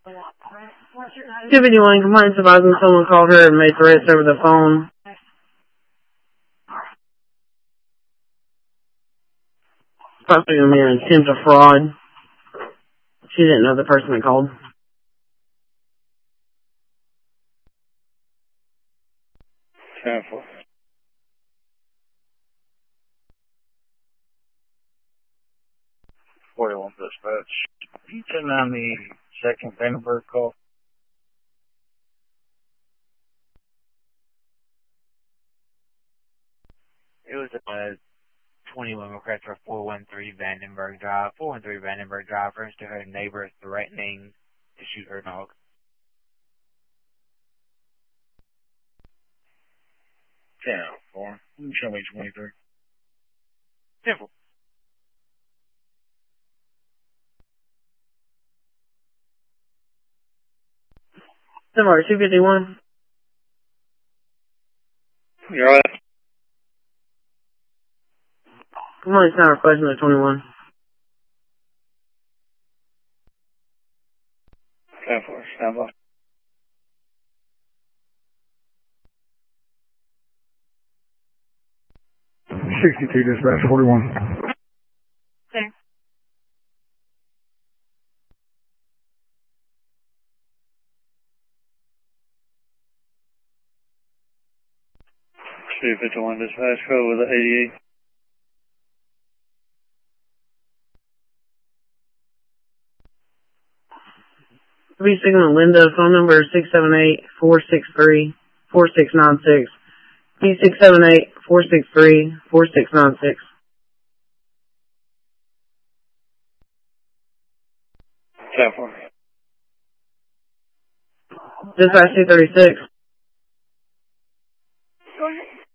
251 complaints advising someone called her and made threats over the phone. Possibly going to be an attempt of fraud. She didn't know the person that called. Careful. 41 dispatch. Can you turn on the second Vandenberg call? It was a 21 request for 413 Vandenberg Drive. 413 Vandenberg Drive refers to her neighbor threatening to shoot her dog. 10-4. Show me 23. Simple. Similar, 251. You're right. Complaint's not requesting the 21. 10-4. Stand by. '62 dispatch 41. Okay. C51 dispatch code with the 88. Three Sigma Linda, phone number 678-463-4696. P678-463-4696. Careful. Dispatch 236. Go ahead.